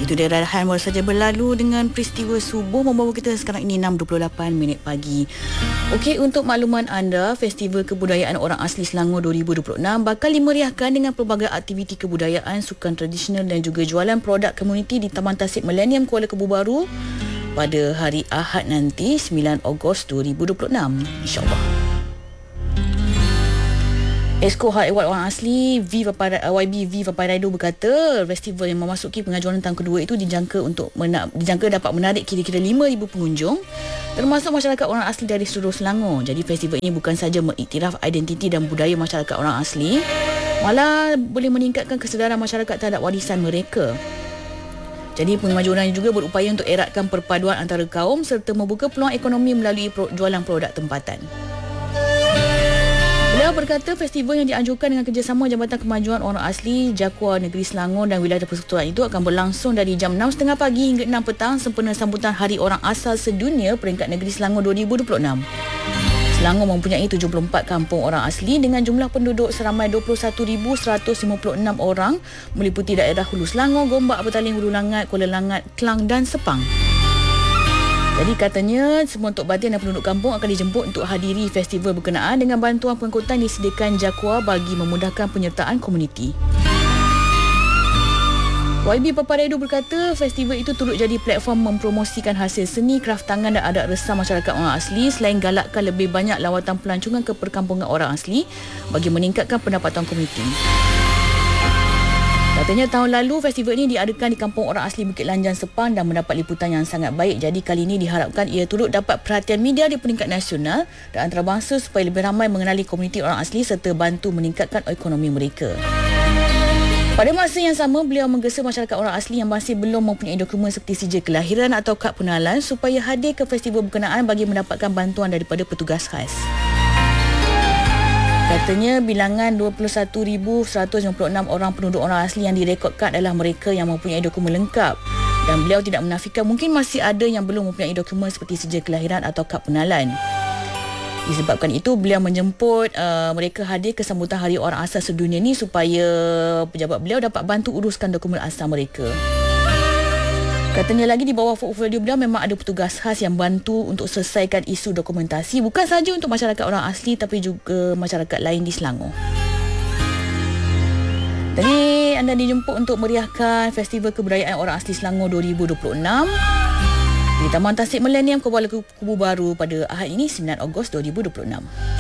Itu dia Raihan baru saja berlalu dengan peristiwa subuh membawa kita sekarang ini 6.28 pagi. Okey, untuk makluman anda, Festival Kebudayaan Orang Asli Selangor 2026 bakal dimeriahkan dengan pelbagai aktiviti kebudayaan, sukan tradisional dan juga jualan produk komuniti di Taman Tasik Millennium Kuala Kebun Baru pada hari Ahad nanti 9 Ogos 2026, insya-Allah. Esko Hak Ehwal Orang Asli YB V Paparaido berkata festival yang memasuki pengajuan tahun kedua itu dijangka dapat menarik kira-kira 5,000 pengunjung termasuk masyarakat orang asli dari seluruh Selangor. Jadi festival ini bukan saja mengiktiraf identiti dan budaya masyarakat orang asli, malah boleh meningkatkan kesedaran masyarakat terhadap warisan mereka. Jadi pengajuan juga berupaya untuk eratkan perpaduan antara kaum serta membuka peluang ekonomi melalui jualan produk tempatan. Beliau berkata festival yang dianjurkan dengan kerjasama Jabatan Kemajuan Orang Asli, Jakua Negeri Selangor dan Wilayah Persekutuan itu akan berlangsung dari jam 6.30 pagi hingga 6 petang sempena sambutan Hari Orang Asal Sedunia Peringkat Negeri Selangor 2026. Selangor mempunyai 74 kampung orang asli dengan jumlah penduduk seramai 21,156 orang meliputi daerah Hulu Selangor, Gombak, Petaling, Hulu Langat, Kuala Langat, Klang dan Sepang. Jadi katanya semua Tok Batin dan penduduk kampung akan dijemput untuk hadiri festival berkenaan dengan bantuan pengangkutan disediakan Jakua bagi memudahkan penyertaan komuniti. YB Paparaido berkata festival itu turut jadi platform mempromosikan hasil seni, kraf tangan dan adat resam masyarakat orang asli selain galakkan lebih banyak lawatan pelancongan ke perkampungan orang asli bagi meningkatkan pendapatan komuniti. Katanya tahun lalu festival ini diadakan di kampung orang asli Bukit Lanjan Sepang dan mendapat liputan yang sangat baik. Jadi kali ini diharapkan ia turut dapat perhatian media di peringkat nasional dan antarabangsa supaya lebih ramai mengenali komuniti orang asli serta bantu meningkatkan ekonomi mereka. Pada masa yang sama, beliau menggesa masyarakat orang asli yang masih belum mempunyai dokumen seperti sijil kelahiran atau kad pengenalan supaya hadir ke festival berkenaan bagi mendapatkan bantuan daripada petugas khas. Katanya bilangan 21,156 orang penduduk orang asli yang direkodkan adalah mereka yang mempunyai dokumen lengkap. Dan beliau tidak menafikan mungkin masih ada yang belum mempunyai dokumen seperti sijil kelahiran atau kad pengenalan. Disebabkan itu, beliau menjemput mereka hadir ke sambutan Hari Orang Asal Sedunia ini supaya pejabat beliau dapat bantu uruskan dokumen asal mereka. Katanya lagi di bawah portfolio beliau memang ada petugas khas yang bantu untuk selesaikan isu dokumentasi bukan sahaja untuk masyarakat orang asli tapi juga masyarakat lain di Selangor. Tadi anda dijemput untuk meriahkan Festival Kebudayaan Orang Asli Selangor 2026 di Taman Tasik Millennium Kuala Kebun Baru pada Ahad ini 9 Ogos 2026.